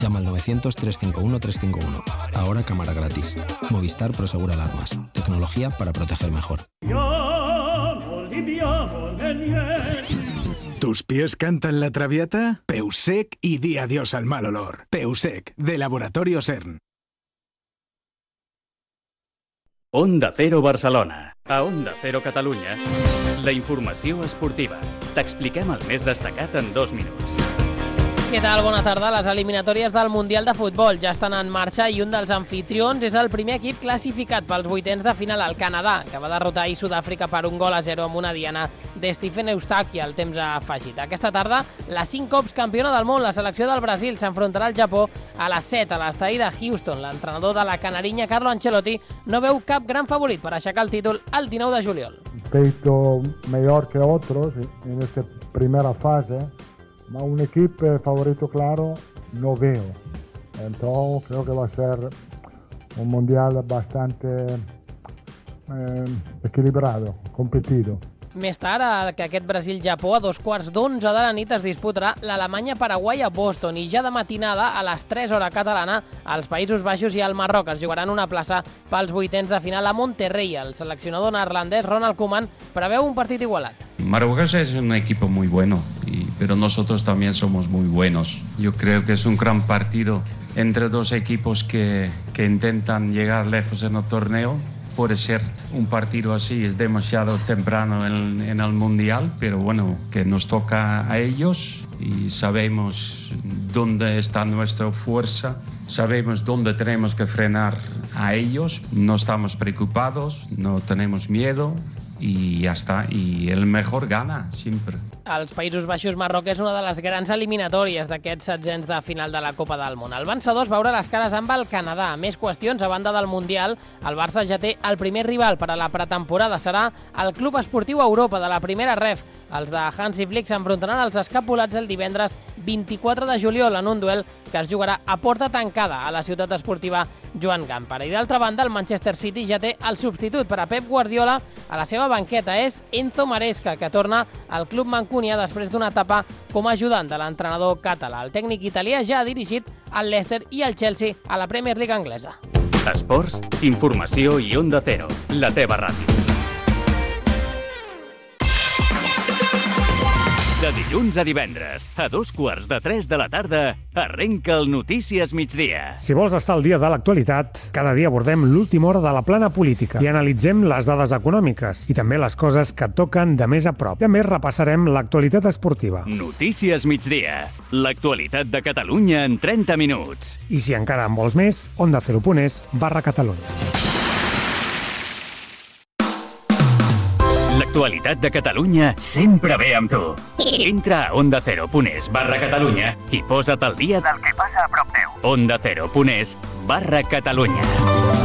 Llama al 900-351-351. Ahora cámara gratis. Movistar Prosegur Alarmas. Tecnología para proteger mejor. ¿Tus pies cantan la traviata? Peusec y di adiós al mal olor. Peusec, de Laboratorio CERN. Onda Cero Barcelona. A Onda Cero Catalunya. La informació esportiva. T'expliquem el més destacat en 2 minuts. Què tal? Bona tarda. Les eliminatòries del Mundial de Futbol ja estan en marxa i un dels anfitrions és el primer equip classificat pels vuitens de final, el Canadà, que va derrotar ahir Sud-àfrica per 1-0 amb una diana de Stephen Eustaki al temps afegit. Aquesta tarda, la 5 cops campiona del món, la selecció del Brasil, s'enfrontarà al Japó a les 7 a l'estadi de Houston. L'entrenador de la canarinya, Carlo Ancelotti, no veu cap gran favorit per aixecar el títol el 19 de juliol. Peito mejor que otros en esta primera fase. Un equipo favorito claro no veo, entonces creo que va a ser un mundial bastante equilibrado, competido. Més tard, que aquest Brasil-Japó a 11:15 de la nit es disputarà l'Alemanya-Paraguai a Boston i ja de matinada a les 3 hora catalana als Països Baixos i al Marroc es jugaran una plaça pels vuitens de final a Monterrey. El seleccionador neerlandès Ronald Koeman preveu un partit igualat. Marruecos es un equipo muy bueno, pero nosotros también somos muy buenos. Yo creo que es un gran partido entre dos equipos que intentan llegar lejos en el torneo. Puede ser un partido así, es demasiado temprano en el Mundial, pero bueno, que nos toca a ellos y sabemos dónde está nuestra fuerza, sabemos dónde tenemos que frenar a ellos, no estamos preocupados, no tenemos miedo y ya está, y el mejor gana siempre. Els Països Baixos-Marroc és una de les grans eliminatòries d'aquests setzents de final de la Copa del Món. El vencedor es veurà les cares amb el Canadà. Més qüestions, a banda del Mundial, el Barça ja té el primer rival per a la pretemporada. Serà el Club Esportiu Europa de la primera ref. Els de Hansi Flick s'enfrontaran als escapulats el divendres 24 de juliol en un duel que es jugarà a porta tancada a la ciutat esportiva Joan Gamper. I d'altra banda, el Manchester City ja té el substitut per a Pep Guardiola a la seva banqueta. És Enzo Maresca, que torna al club mancunià després d'una etapa com a ajudant de l'entrenador català. El tècnic italià ja ha dirigit el Leicester i el Chelsea a la Premier League anglesa. Esports, informació i Onda Cero, la teva ràdio. De dilluns a divendres, a 2:15 de la tarda, arrenca el Notícies Migdia. Si vols estar al dia de l'actualitat, cada dia abordem l'última hora de la plana política i analitzem les dades econòmiques i també les coses que toquen de més a prop. També repassarem l'actualitat esportiva. Notícies Migdia, l'actualitat de Catalunya en 30 minuts. I si encara en vols més, ondacero.es/Catalunya. L'actualitat de Catalunya sempre ve amb tu. Entra a ondacero.es/Catalunya i posa't al dia del que passa a prop teu. ondacero.es/Catalunya.